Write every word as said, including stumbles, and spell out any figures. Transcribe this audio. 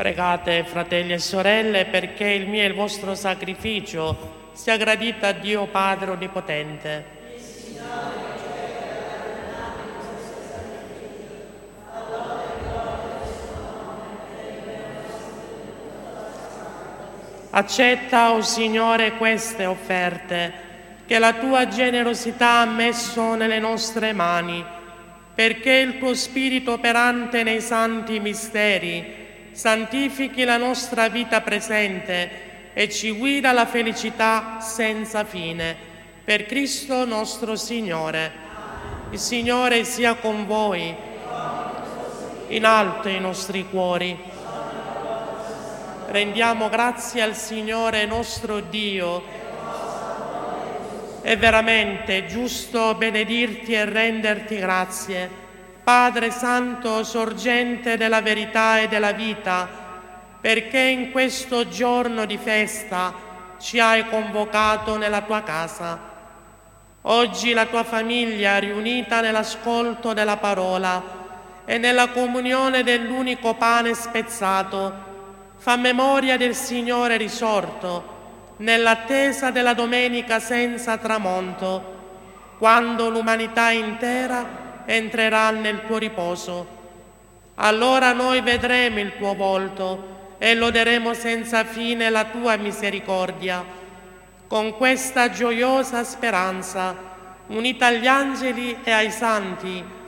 Pregate, fratelli e sorelle, perché il mio e il vostro sacrificio sia gradito a Dio Padre Onnipotente. Accetta, o Signore, queste offerte che la tua generosità ha messo nelle nostre mani, perché il tuo Spirito operante nei santi misteri santifichi la nostra vita presente e ci guida alla felicità senza fine. Per Cristo nostro Signore. Il Signore sia con voi. In alto i nostri cuori. Rendiamo grazie al Signore nostro Dio. È veramente giusto benedirti e renderti grazie, Padre Santo, sorgente della verità e della vita, perché in questo giorno di festa ci hai convocato nella tua casa. Oggi la tua famiglia, riunita nell'ascolto della parola e nella comunione dell'unico pane spezzato, fa memoria del Signore risorto, nell'attesa della domenica senza tramonto, quando l'umanità intera entrerà nel tuo riposo. Allora noi vedremo il tuo volto e loderemo senza fine la tua misericordia. Con questa gioiosa speranza, unita agli angeli e ai santi,